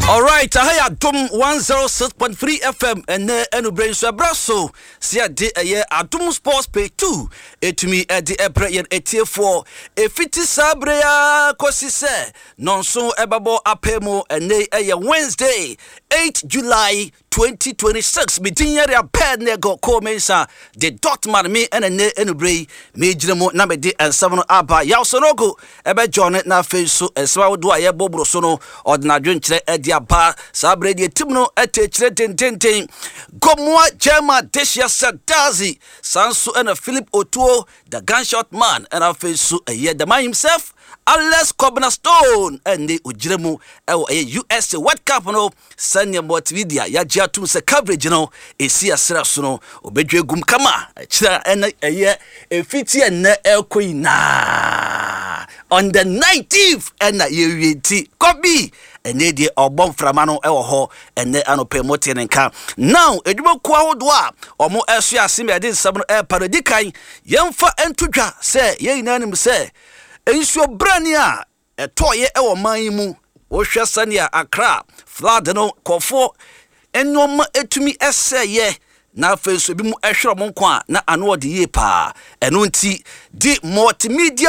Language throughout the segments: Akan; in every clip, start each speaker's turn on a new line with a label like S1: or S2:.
S1: All right, I have Dum 106.3 FM and brain so abraso. See a day a year Adum Sports Pay 2. It to me at the April 84. If it is Sabrea Cosise, non so ebabo apemo and nay a Wednesday, 8 July 2026. Meeting a pen nego commensa the dot man me and a ne enubray major number D and 7 Abba Yausonogo ebe John na face so as well do I bobro sono or na drench edia ba sabre de timno etechre tenten gomwa Jema Desia Sadazi Sansu and a Philip Otuo the gunshot man and I face so a year the man himself Alex Cobnastone and the Ujremu US World Cup no sanya multimedia ya jiatum se coverage no esi asra so no obedwe gum kama kira ena eye efiti ena ekoina on the 19th ena yeweti kobi ene de obon frama no ewo ho ene anope mote nka now edwuma kwa hodo a omo esu asem ya de nsam no paradikan yemfa entudwa se yeyinanim se ensuo brania etoye ewo man mu wo hwe sania Accra flood no kofo enoma etumi eseye na afenso bi mu ehwere mo nko na ano de ye pa eno nti di multimedia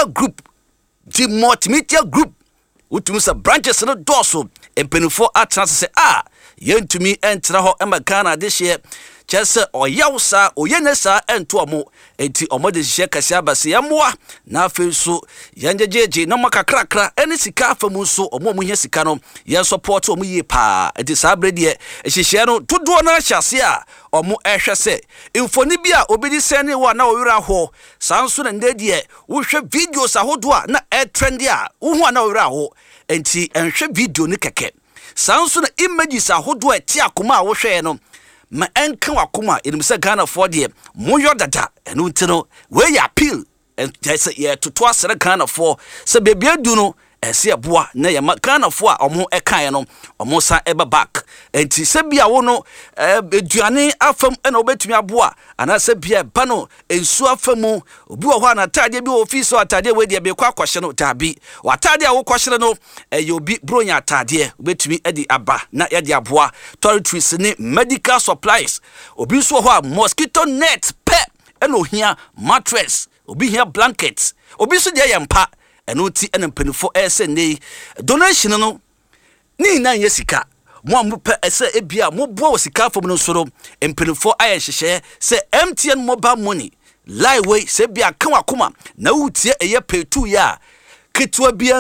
S1: group utumi sa branches no doso empenifo atena se yentumi entra ho emakana de hye chese oyawsa oyenesa ento omo enti omo de hye kase abase yamwa na afenso yanjejeje na makakrakra eni sika afamu so omo mu hye sika no yen support omo ye pa enti sabre de hye no todo na hyase a omo ehwe se infoni bia obedi sene wa na owura ho sanso na ndedie wo hwe videos ahodo a na trend a wo hu na owura ho enti enhwe video ni keke sanso na images ahodo a ti akoma a wo hwe no ma enka wakoma enimse Ghana for de moyo dada enu ntino we ya appeal and just ye to asere Ghana for se bebia du no ese eboa na ye Ghana for a omo ekan no omo sa eba back enti se bia wo no eduane afam na obetumi aboa ana se bia ba no ensu afamu obi wo ho na tade bi office o tade we de be kwa kwahye no dabi wa tade a wo kwahye no obi bronya tade obetumi edi aba na ye de aboa toiletries ni medical supplies obi so ho mosquito net pet eno hia mattress obi hia blankets obi so de yempa eno ti enempelifo ese nei donation no ni na yesika mo ampe ese ebia mo bo sika fom no soro empelifo aye hyehye se MTN mobile money lieway se bia kan wakoma na wutie eye petu ya ketwa bia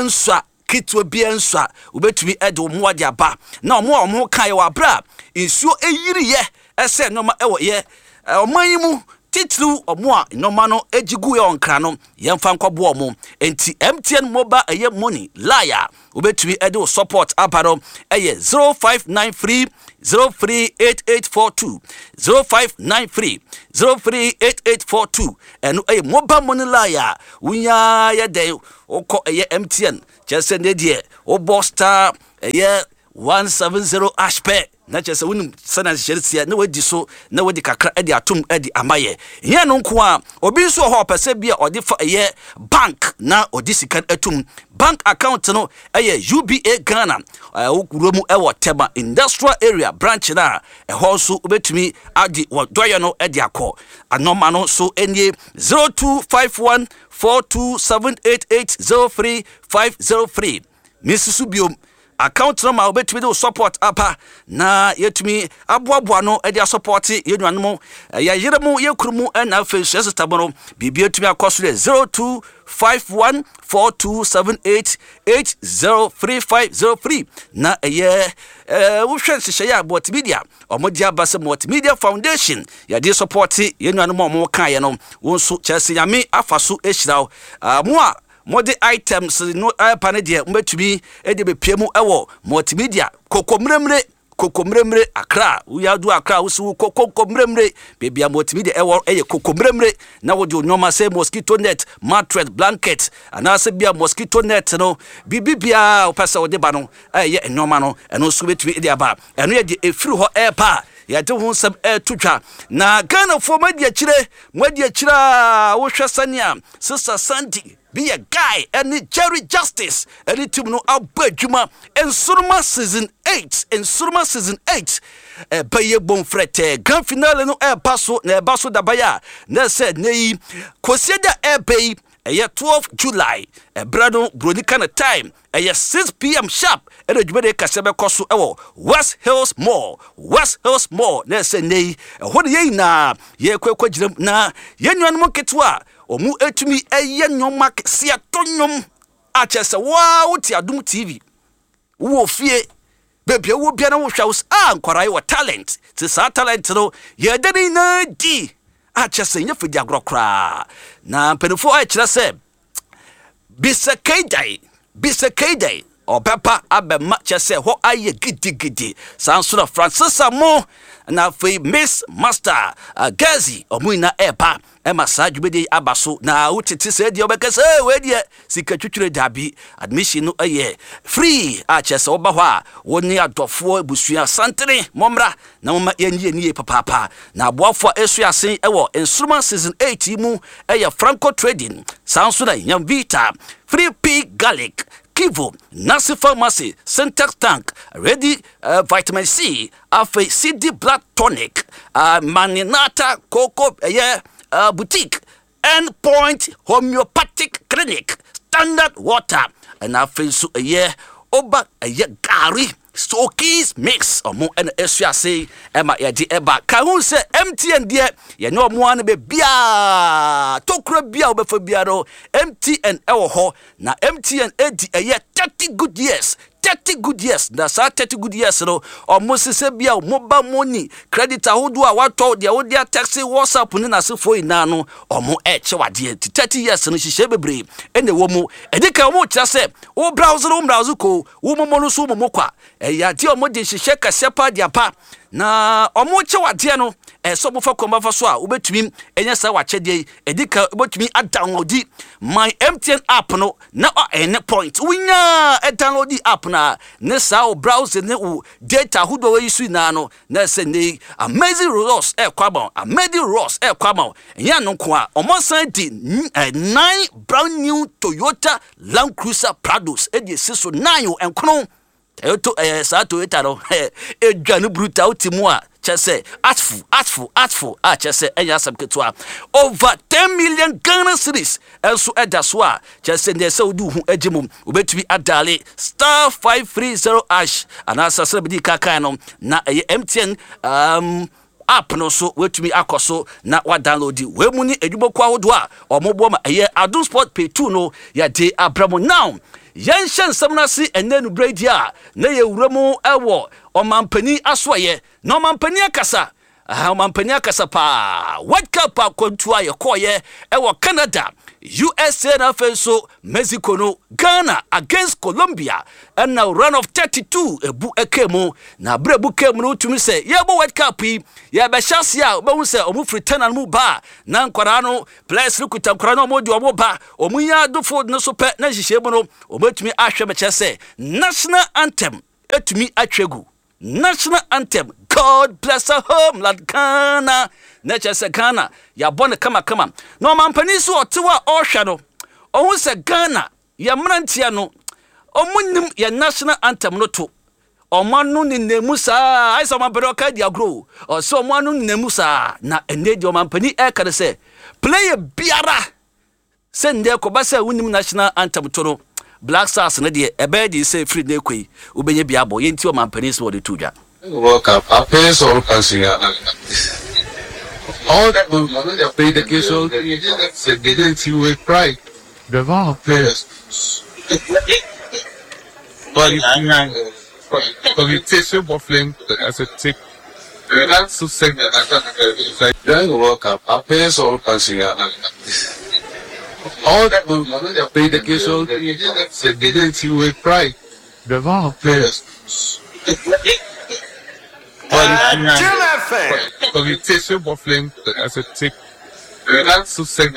S1: nswa obetumi edo mo ade aba na mo kan ye wa bra nsuo eyiri ye ese no ma ewo ye omanyimu titlu omo a noma no ejigu ye onkra no yemfa nkobo omo enti MTN mobile eye money liar obetumi edo support aparo eye 0593 038842 0593 038842 eno eye mobile money liar wunya ye de okọ eye MTN just ne die obo star eye 170 ashpe na chese wonu sana sherisia na wadi so na wadi kakra edi atum edi amaye nya no nko a obi so ho pese bia odi fa ye bank na odi sika atum bank account no eye UBA Ghana okuromu ewo Tema industrial area branch na ho so obetumi adi wodoye no edi akọ anoma no so enye 0251 4278803 Mrs. Subiom account number obetumi do support apa na yetumi aboaboa no e dia support yenuanmo ya yeremu yekrumu na face staboro bibia etumi akoso 02514278803503 na eye wo hwe nhye ya multimedia omodia base multimedia foundation ya dia support yenuanmo omo kan ye no wonso chese yame afaso ehiraw mo a mode items no pane de mbetumi ede bepiemu ewo multimedia kokomremre Accra uyadu Accra usu kokomremre bebia multimedia ewo eye kokomremre na wode onyoma say mosquito net mattress blanket anase bia mosquito net no bibibia opasa wode ba no eye enyoma no eno so betumi ede aba eno ye de efiri ho airpa ya de hu nsam tutwa na Ghana fo madi akire wo hwe sania sister Sandy be a guy any Jerry Justice any team no abadwuma in Surma season 8 baye bonfrete grand finale no paso na baso dabaya na said nei kwosieda bay 12 July brado broni kana time 6 p.m. sharp edwumade kasebe koso West Hills Mall na said nei hodi ye na ye kwekwagiram na yenwan mo ketwa omu etumi eye nyoma kese atonyom achese wa uti adum TV wo fie bebia wo bia na wo hwa nkwarai wa talent ti sa talent no ye deni na di achese nya fidi agrokra na penifo a kire se bisekedai Opepa abema chese ho aye gidi sansura Francis Amo na fe Miss Master Gazi omuina epa ema sajubede abaso na utiti se de obekese we de sikatwutwure dabi admission no aye free a chese oba ho a woni adofo abusua santere momra na moma yenye papa na aboafo esuasen ewo instrument season 8 mu aye Franco Trading sansura Yamvita Free Pig Garlic Kivo, Nasi Pharmacy, Syntax Tank, Ready Vitamin C, Afe CD Blood Tonic, Maninata Coco Boutique, Endpoint Homeopathic Clinic, Standard Water, and Afe so Oba Gary. So keys mix omo en esuase ema yedi eba ka hu se MTN de ye no mo an be bia tokura bia obefa bia no MTN ewo ho na MTN edi 30 good years na sa 30 good years no omo sese bia mobile money credit ahodo a wato de wo dia taxi WhatsApp ni na se foi na no omo eche wade 30 years no hihye bebre ene wo mu edika omo kira se wo browser ko wo momo no so momo kwa ya di omo de hihye kase pa dia pa na omo che wade no so mo fa komba fa so a obetumi enya sa wachede edika obetumi download my MTN app no na any point winya download the app na ne sa o browser ne o data hudo we use na no na se ne amazing resource kwabon enya no ko a omo san di 9 brand new Toyota Land Cruiser Prados edi so 9 enkono sa Toyota no edwane brutal timu a chese atfu chese enya sabketwa over 10 million Ghana cedis enso edaso a chese ne se odu hu agimum obetumi adale *530# anasa sebedi kaka no na MTN app no so wetumi akoso na wa download we mu ni edwubokwa hodo a omobo ma Adum Sport Pay 2 no ya de abramo now yenshen samnasi enenu bredia na ye wuramu ewo omampani asoye na omampani akasa pa World Cup akontua ye koye ewo Canada USA na fenso Mexico no Ghana against Colombia and now run of 32 ebu ekemu na brebu kemu no tumi se yebo World Cup ye be chance ya be hu se omu free mu ba na nkwara no players rukuta nkwara no modi omo ba omu ya dofo no so pe na hihye mu no omatumi ahwe me chese national anthem etumi atwegu national anthem God bless our home like Ghana na chese Ghana ya bone kama no mampani so otewa ohwa no ohun se Ghana ya mrantia no omunim ya national anthem no to omanu ni nemusa ai so mampani ka dia grow o so omanu ni nemusa na enedi omampani e ka se play biara se nde ko ba se wunim national anthem to no Black Stars na de ebe di say free na kwei ubenye bia bo yenti omampani so de tuja
S2: welcome appear so fancy all that will play the case so they didn't see with pride devant players but it's so buffling as a tick that's so sick that welcome appear so fancy all that will play the case so they didn't see with pride devant players but it's so buffling as a tick that's so sick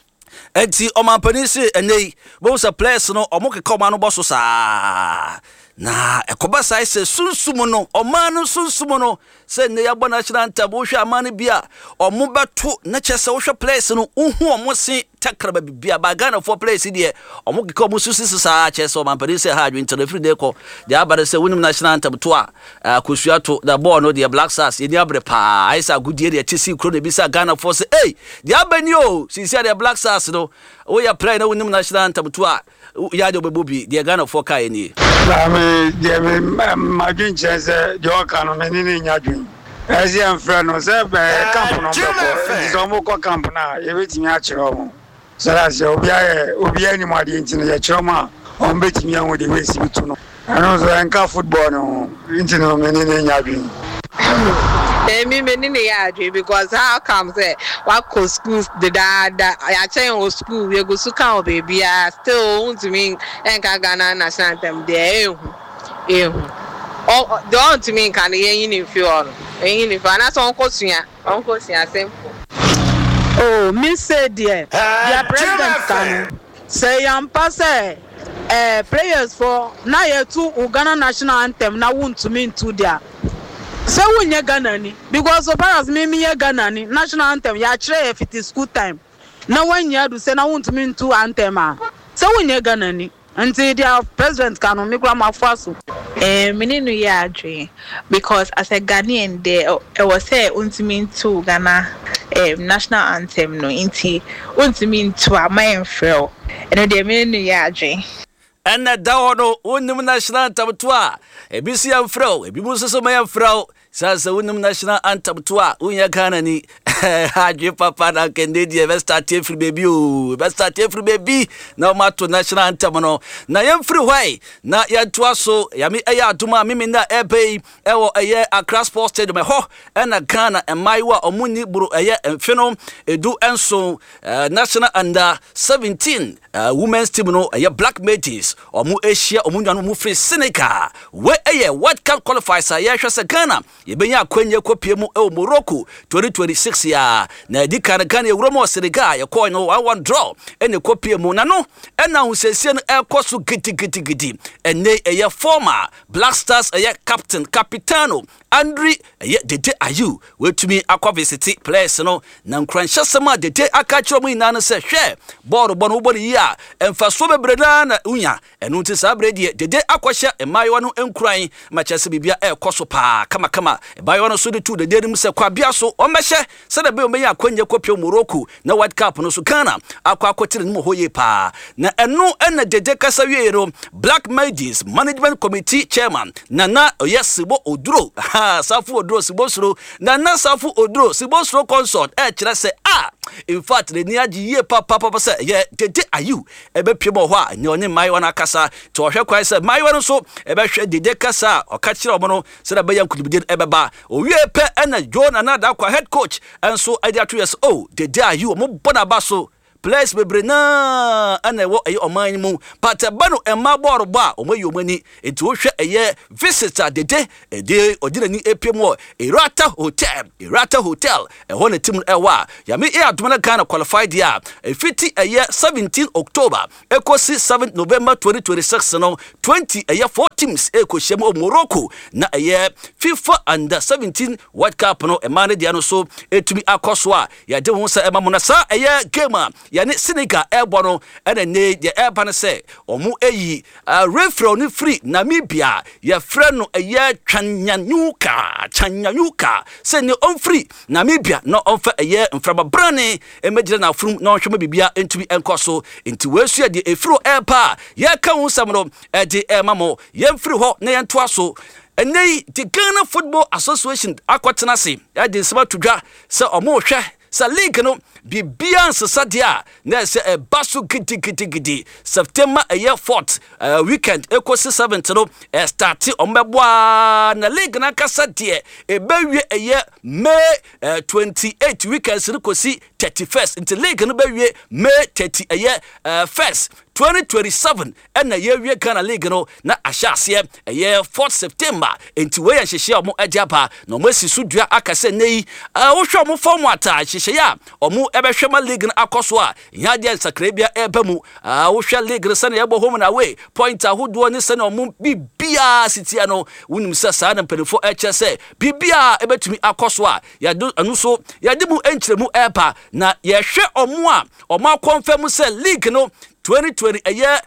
S1: enti omampani se enei bo sa players no omokeka oma no boso sa na ekoba sai se sunsumu no omanu sunsumu no se ne yabo national anthem wo hwe amane bia omo beto na chese wo hwe place no uhu omo se takraba bibia ba Ghana for place de omo keka omo susisi sa chese o mampani se ha adwin every day ko de abare se wonim national anthem to a kosua to the ball no de Black Stars ye ni abre pa aisa gudie de tisi kro ne bisa Ghana for say hey de abani o sisi de Black Stars no wo ya play na wonim national anthem to a ya de obebubi de Ghana for kai ni
S3: Imagine chance the can many nyadwin as your friend was a camp no so mo ko camp na e betimi a kire omo so that's obi any more the intino ya kire ma on betimi an we si bitu no ano so enka football no intino many nyadwin
S4: me many yadwin because how come say what co schools the dad ya chen school we go suka o baby still want to mean enka Ghana national anthem there oh don't to mean can yin in feel yin if na so onko suya simple
S5: oh me say dear president can say am pass players for na ye to Ghana national anthem na want to mean to there so when you Ghana ni because so far as me Ghana ni national anthem ya kire if it is school time na when you do say na want to mean to anthem so when you Ghana ni until their president can make grandma faso
S6: meninu ya adwe because as a Ghanaian there was say untimin to Ghana national anthem no inti untimin to amayen frel eno de meninu ya adwe
S1: ena dawono unim national anthem to a ebisi am frel ebi mu so mayen frel sasa unim national anthem to a unya Ghana ni adwe papa na kende die be start every baby o be start every baby na ma to national anthem no na yem free why na ya to aso ya mi eya aduma mimi na ebe ewo eye Accra Sports Stadium ho na Ghana emaiwa omuni buru eye mfeno edu enso national under 17 women's team no eye Black Mages omu Asia omunwa mu free Senegal we eye World Cup qualifiers ya hwese Ghana ye benya akwanye kopie mu e Morocco 2026 ya na edi kan Euromo Senegal ya ko no 1-1 draw ene kopie mu na no ena husesie no ekoso gidi ene eye former Black Stars eye capitano Andre Dede Ayu wetumi akwa visit place no na nkranhyesema Dede akachiro mu ina no se hwe ball no bɔ yi a emfaso bebreda na unya enu nti sa bredi Dede akwahye emayo no enkran machese bibia ekoso pa kama emayo no so de tu Dede nim se kwabia so omehye se da be omenya akwanya kopio Morocco na World Cup no so Ghana akwakotire no hoye pa na enu ena Dede kasa wie no Black Mages Management Committee Chairman Nana Oyesibo Oduro Safu Oduro Sibosro Nana Safu Oduro Sibosro consort kire se in fact the niaji ye papa say ye Dede Ayu ebe piemo ho a ne oni mai wana kasa to hwe kwai say mai wana so ebe hwe Dede kasa o ka kire omo no se da be yan kudibide ebe ba o wie pe ena John Anada kwa head coach enso ade 2 years Dede Ayu mo bona ba so place bebre na ana wo ayi oman mu patabano emma boro ba omayi omani enti wo hwe eye visitor Dede odinani epiem Irata Hotel ho na tim ewa ya me adumana Ghana qualified ya fiti eye 17 October ekosi 7 November 2026 no 20 eye 4 teams ekoshem Morocco na eye FIFA under 17 World Cup no emane dia no so etumi akoso a ya de ho sa emamuna sa eye game yani Senegal ebono ene ne de eba ne se omu eyi referee ni free Namibia ya freno eye Chanyanyuka se ne on free Namibia no on fa eye mframa brane emejire na frum no hwema bibia entumi enkoso enti wesu de efro eba ya ka hu sam no de emamo ye free ho na ye ntoaso ene the Ghana Football Association akwatena se ya de sema tudwa se omo hwe sa league no bibia nsesadia na se baso gidi September 4th weekend ekosi 7th no start ombeboa na league na kasadie ebewie May 28 weekend se kosi 31st into league no bewie May 30 first 2027 and na yewie Ghana league no na ahyase eye 4th September enti we yehye omo adiapa na omo asi sudua akase nei wo hwe omo form ata hye ya omo ebehwema league na akoso a nya dia sakrabia ebamu wo hwe league sane ebo home na away point ahodo ne sane omo bibia sitia no wonim se saa na penefo se bibia ebetumi akoso a yado anuso yadimu enkyeremu epa na yehwe omo a omo akonfirm se league no 2020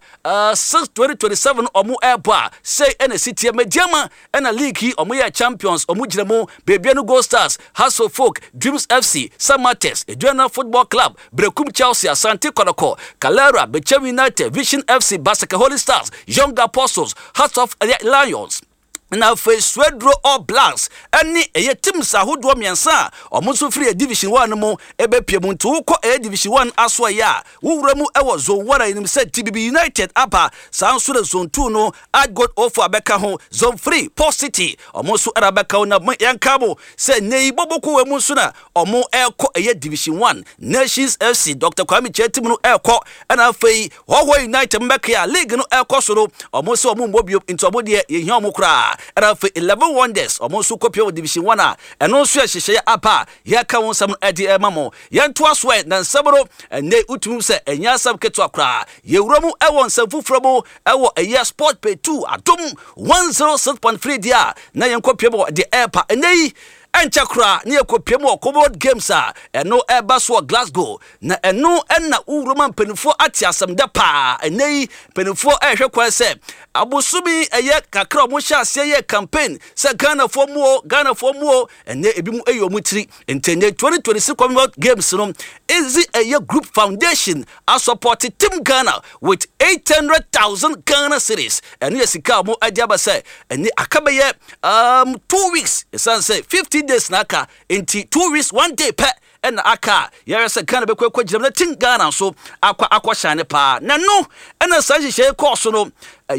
S1: 2027 omu airport say ene city mediama ena league omu ya champions omu jiremu Bebiano Gold Stars, House of Folk, Dreams FC, Samatex, Eduana Football Club, Brekum Chelsea, Asante Kodoko, Kalera, Bechem United, Vision FC, Basaka Holy Stars, Young Apostles, Hearts of Lions. Na face Swedro All Blacks any eye teams ahodo miensa omonso free division 1 mo ebepie mu nto ko division 1 aso ya wura mu ewo zone 1 inim se TBB United apa sanso de zone 2 no God offer abeka ho zone 3 Port City omonso era beka na yanka mo se nei boboko we mu so na omo eko eye division 1 Nations FC Dr. Kwame Chetim no eko na fei Hoho United mbeka ya league no eko so no omonso omo mbobio into obode ye hia omo kura era for 11 wonders omonso kopio division 1 a eno so hyehyeye apa ya ka won sam ade emamo yento aso na nsabro ne utum se enya sam keto akra ye wuramu ewon sam fufrobo ewo eye sport pay 2 adom 106.3 dia na yen kopio de epa enei enchakra ne ekopiem Commonwealth Games a eno eba so Glasgow na eno enna uroma penifo atiasam de pa enei penifo ehwe kwa se abusumi eye kakra mo hya ase ye campaign se Ghana for mo ene ebimu eyo mutiri entenye 2026 Commonwealth Games no ezi eye group foundation a support Team Ghana with 800,000 Ghana cedis ene yesika mo adiaba se ene akabaye 2 weeks esanse 50 days naka enti 2 weeks 1 day per en aka yere se Ghana bekwa jiram na Team Ghana so akwa shane pa na no ena sanhye course no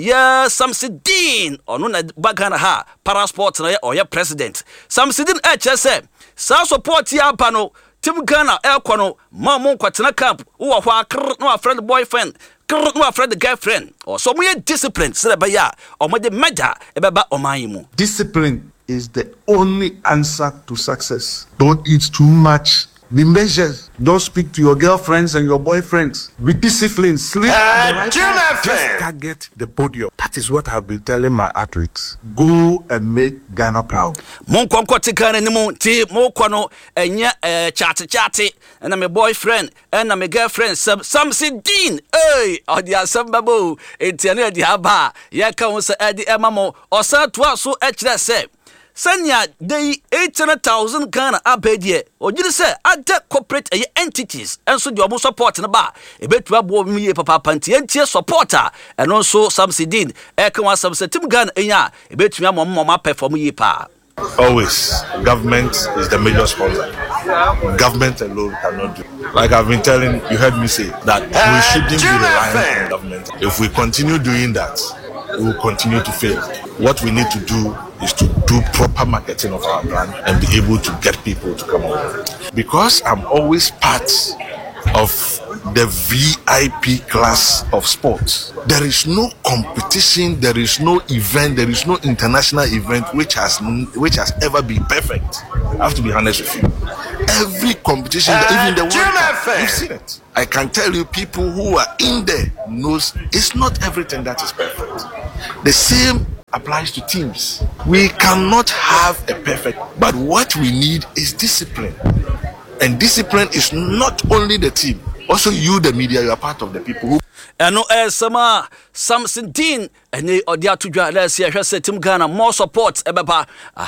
S1: Samsidin ono na bagana ha parasport na oya president Samsidin se sa support ya pa no Team Ghana ekono mamon kwatena camp wo hwa no friend boyfriend no friend girlfriend or so we discipline se ba ya omode meja ebeba omanyimu.
S7: Discipline is the only answer to success. Don't eat too much. Be measured. Don't speak to your girlfriends and your boyfriends. Be disciplined. Sleep at the right time. Just target the podium. That is what I've been telling my athletes. Go and make Ghana proud.
S1: Mon konko tikane ni mon ti mo kono enya chat and my boyfriend and my girlfriend Samsidin odi asambabo entiane di haba ya ka won se edi emamo osan to so ekire se Sanya dey 800,000 Ghana abedie ojiri se ada corporate entities enso di omo support na ba ebetu abo miye papa panti entie supporter eno so Samsidin ekan Samsidin Team Ghana enya ebetu amom perform yi pa.
S7: Always, government is the major sponsor. Government alone cannot do. Like I've been telling, you heard me say that we shouldn't be relying on government. If we continue doing that, we will continue to fail. What we need to do is to do proper marketing of our brand and be able to get people to come on. Because I'm always part of the VIP class of sports. There is no competition, there is no event, there is no international event which has ever been perfect. I have to be honest with you. Every competition, even the World Cup, you've seen it. I can tell you, people who are in there knows it's not everything that is perfect. The same applies to teams. We cannot have a perfect, but what we need is discipline. And discipline is not only the team, also you, the media, you are part of the people who.
S1: Eno sama Samsidin ene odia tudwa let's hear Team Ghana more support ebeba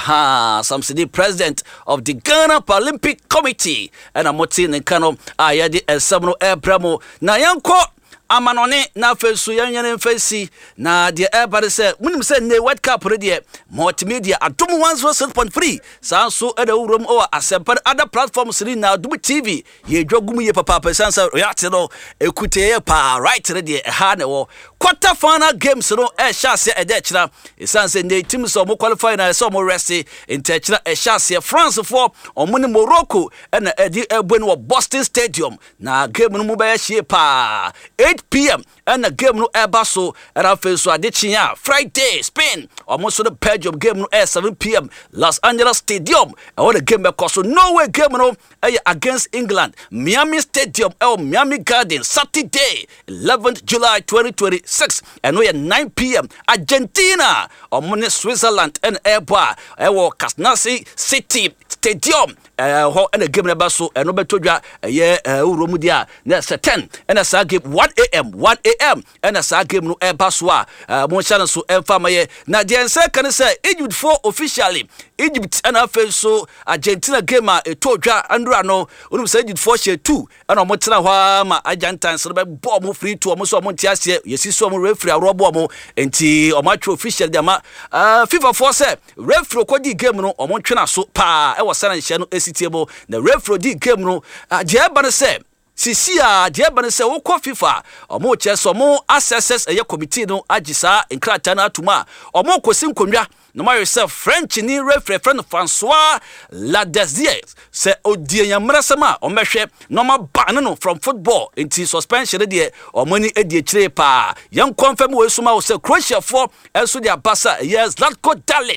S1: Samsidin president of the Ghana Paralympic Committee and amoti ne kano ayade esamno ebramo na yanko amanone na fesu yanyane mfesi na de everybody say munim say ne World Cup ready multimedia adom 106.3 sanso eda urom o asempa other platforms ri na adom TV ye dwagum ye papa sansa react no ekute pa right ready ha ne wo quarter final games no chance e de kira sanse ne team so mo qualify na so mo rest in kira chance France for omuni Morocco na edi egbe no Boston Stadium na game no mo ba hie pa 8 8 p.m. and the game no eba so and I feel so adichia Friday Spain almost so the Belgium game no air 7 p.m. Los Angeles Stadium and what the game because so Norway game no against England Miami Stadium Miami Gardens Saturday 11th July 2026 and we at 9 p.m. Argentina or Switzerland and airbar Casnasi City Stadium and the game number so and no better Romudia that's 10 and as I give 1 a.m. and as I give no airpaswa Monchana so enfamaye na the answer can say Egypt for officially Egypt and after so Argentina game a todwa andra no unum say Egypt for share 2 and omotena hwa ma Argentine so be bomb free to omo so omontiase yesi so omo referee arobo omo enti omatch official dem FIFA for say referee ko di game no omontwena so pa e was sana no esitiebo na referee di game no je ba no say Sisia je ba no say wo ko FIFA omo che so omo assesses eye committee no agisa enkrata na atuma omo kosi nkonwa no my yourself French ni referee friend François Ladesier say odie yamrasama o mehwe no ma ban no from football into suspension there o money edie kire pa yan confirm we suma say Croatia for enso dia basa yes Zlatko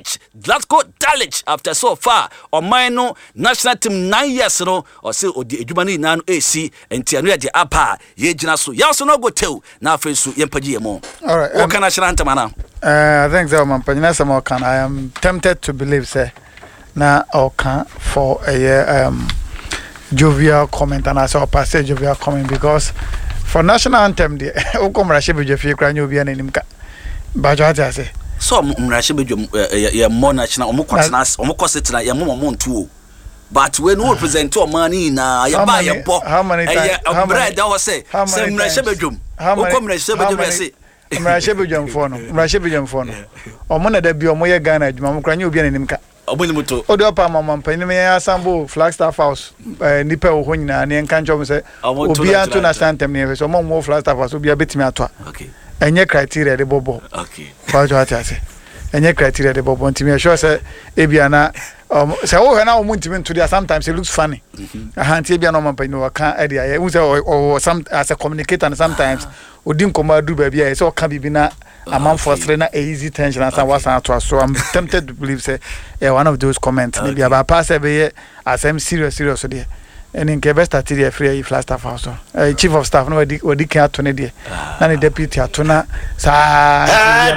S1: Dalic after so far o man no national team 9 years no o say odie edwuma ni na no AC enti anu de apa ye gina so yaso no go tew na afensu yempaji yemo all right o kana national anthem ana
S3: I think so man panyina some can I am tempted to believe say na okan for a jovial comment and I saw passage jovial comment because for national anthem the okomrashe bejo fi kra nyobi ananim ka bajo ati ase
S1: so mrashe bejo ye more national omokosetna ye mo ntuo but when we represent o mani na ye ba ye bo
S3: how many times
S1: umbrella that was say mrashe bejo okomrashe bejo say
S3: mrashe bejo mfo no omo na da bi omo ye Ghana adwuma mo kra nyobi ananim ka
S1: obunimuto
S3: odo pa mama mpanim me asambo Flagstaff House nipa wo honyina ne nka nchom se obi ato na santem ne so mo Flagstaff House obi abetimi ato
S1: okay
S3: enye criteria de bobo
S1: okay
S3: bajo atiase enye criteria de bobo ntimi sure se ebia na se wo hena wo ntimi nto dia sometimes it looks funny ahanti ebia no mpanim wo ka ade aye wo se o some as a communicator and sometimes odin komadu ba bia se o ka bibina among for na easy tension and some was so I'm tempted to believe say one of those comments maybe about pass be as I'm serious so there and in Quebec started free Flagstaff House chief of staff no we can to ne there na the deputy atona sa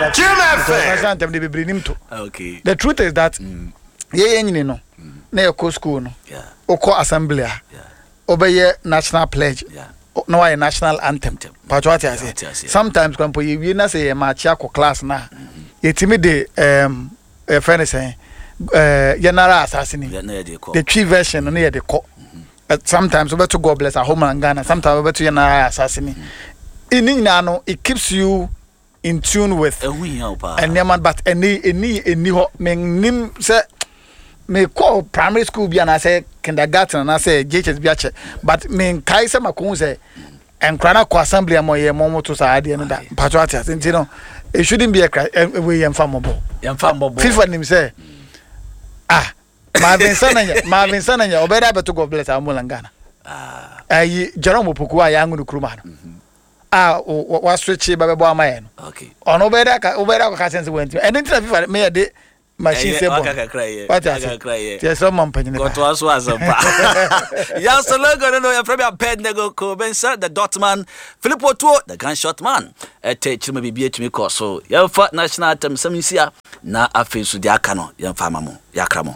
S3: okay the truth is that ye nyini no na e ko school no o ko assembly obey national pledge no a national anthem patriotic say sometimes when we na say match akọ class na yetimi de friend say general assassin the tree version no ye de ko sometimes we to God bless our home and Ghana sometimes we to general assassin in no it keeps you in tune with and man but any ho nim say me call primary school bi na say kindergarten na say JHS bi ache but me kai say makun say enkrana ko assembly am ye mo to sa ade no da patriotic enti no it shouldn't be a way yemfa mobo FIFA nim say Marvin Sananya obeda beto God bless amulangana Jerome Opoku a yangu nkruma no wa switch ba bebo amaye no
S1: okay
S3: ono obeda ka sense went and enti FIFA me de machine say bon what I say some man panyine
S1: got was ya so logo no ya premier ped nego ko bensa the dotman Filippo Tuo the gunshot man chirima bibie tumi ko so ya fa national anthem samisia na afensu di aka no ya fa mamo ya kramo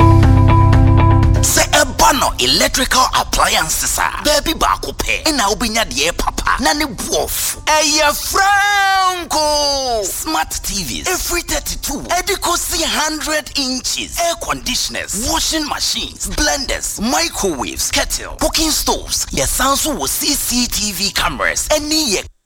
S8: say a bono electrical appliances baby baako pe na obinya de papa na ne buof Franco smart TVs every 32 edicosi 100 inches air conditioners washing machines blenders microwaves kettle cooking stoves your sounds with CCTV cameras any